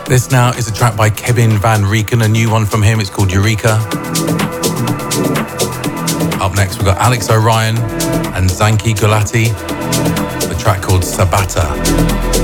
This now is a track by Kevin Van Rieken, a new one from him. It's called Eureka. Up next, we've got Alex Orion and Zanki Gulati, the track called Sabata.